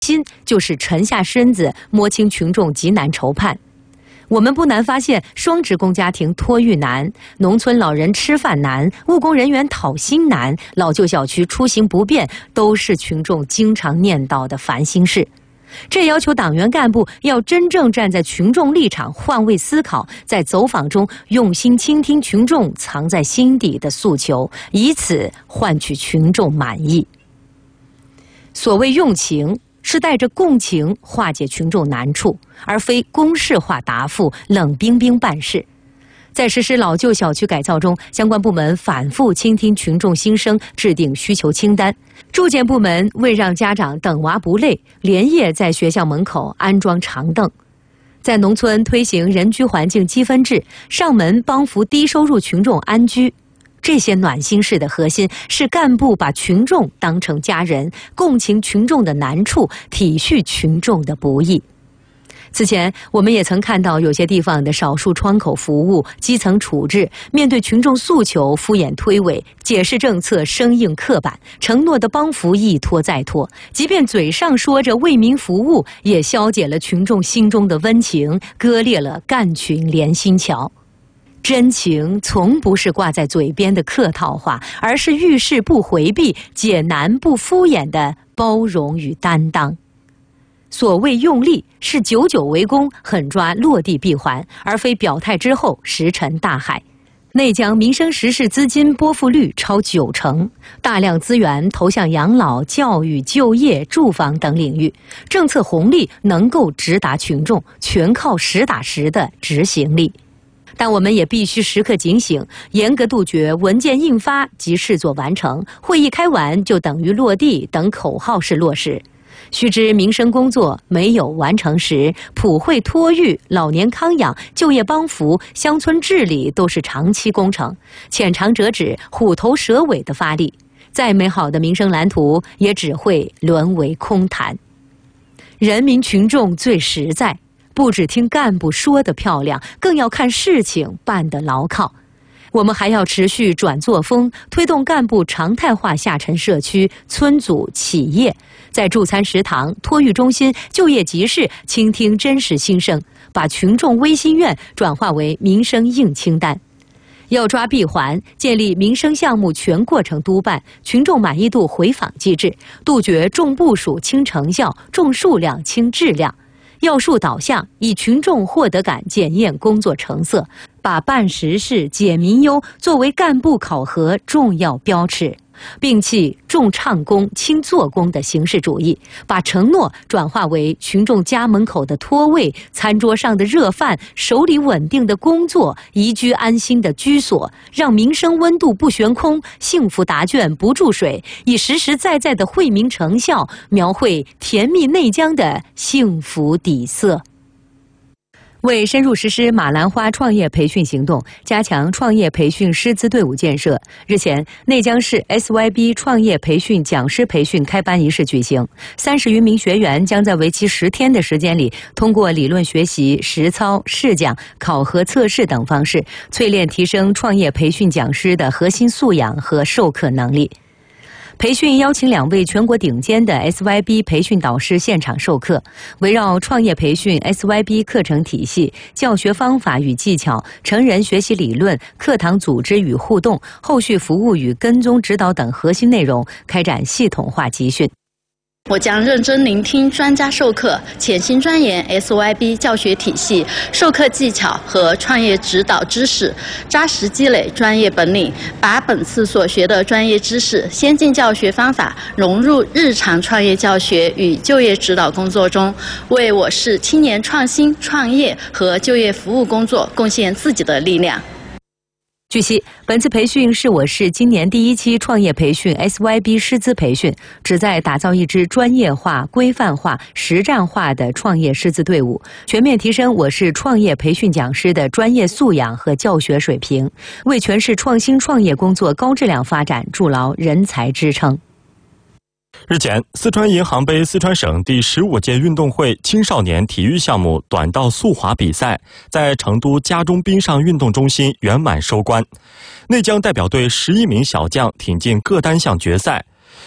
心就是沉下身子摸清群众急难愁盼。我们不难发现，双职工家庭托育难，农村老人吃饭难，务工人员讨薪难，老旧小区出行不便，都是群众经常念叨的烦心事。这要求党员干部要真正站在群众立场，换位思考，在走访中用心倾听群众藏在心底的诉求，以此换取群众满意。所谓用情，是带着共情化解群众难处，而非公式化答复、冷冰冰办事。在实施老旧小区改造中，相关部门反复倾听群众心声，制定需求清单。住建部门为让家长等娃不累，连夜在学校门口安装长凳。在农村推行人居环境积分制，上门帮扶低收入群众安居。这些暖心事的核心是干部把群众当成家人，共情群众的难处，体恤群众的不易。此前，我们也曾看到有些地方的少数窗口服务、基层处置，面对群众诉求敷衍推诿，解释政策生硬刻板，承诺的帮扶一拖再拖。即便嘴上说着为民服务，也消解了群众心中的温情，割裂了干群连心桥。真情从不是挂在嘴边的客套话，而是遇事不回避、解难不敷衍的包容与担当。所谓用力，是久久为功，狠抓落地闭环，而非表态之后石沉大海。内江民生实事资金拨付率超90%，大量资源投向养老、教育、就业、住房等领域，政策红利能够直达群众，全靠实打实的执行力。但我们也必须时刻警醒，严格杜绝文件印发即视作完成，会议开完就等于落地等口号式落实。须知民生工作没有完成时，普惠托育、老年康养、就业帮扶、乡村治理都是长期工程，浅尝辄止、虎头蛇尾的发力，再美好的民生蓝图也只会沦为空谈。人民群众最实在，不只听干部说的漂亮，更要看事情办得牢靠。我们还要持续转作风，推动干部常态化下沉社区、村组、企业，在助餐食堂、托育中心、就业集市倾听真实心声，把群众微心愿转化为民生硬清单。要抓闭环，建立民生项目全过程督办、群众满意度回访机制，杜绝重部署轻成效、重数量轻质量。要素导向，以群众获得感检验工作成色，把办实事、解民忧作为干部考核重要标尺，摒弃重唱功轻做工的形式主义，把承诺转化为群众家门口的托位、餐桌上的热饭、手里稳定的工作、宜居安心的居所，让民生温度不悬空，幸福答卷不注水，以实实在在的惠民成效，描绘甜蜜内江的幸福底色。为深入实施马兰花创业培训行动，加强创业培训师资队伍建设，日前，内江市 SYB 创业培训讲师培训开班仪式举行，30余名学员将在为期10天的时间里，通过理论学习、实操、试讲、考核测试等方式，淬炼提升创业培训讲师的核心素养和授课能力。培训邀请2位全国顶尖的 SYB 培训导师现场授课，围绕创业培训 SYB 课程体系、教学方法与技巧、成人学习理论、课堂组织与互动、后续服务与跟踪指导等核心内容，开展系统化集训。 我将认真聆听专家授课，潜心钻研 SYB 教学体系、授课技巧和创业指导知识，扎实积累专业本领，把本次所学的专业知识、先进教学方法融入日常创业教学与就业指导工作中，为我市青年创新、创业和就业服务工作贡献自己的力量。 据悉，本次培训是我市今年第1期创业培训 SYB 师资培训，旨在打造一支专业化、规范化、实战化的创业师资队伍，全面提升我市创业培训讲师的专业素养和教学水平，为全市创新创业工作高质量发展筑牢人才支撑。 日前，四川银行杯四川省第15届运动会青少年体育项目短道速滑比赛在成都家中滨上运动中心圆满收官。内江代表队11名小将挺进各单项决赛。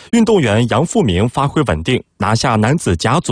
运动员杨富明发挥稳定，拿下男子甲组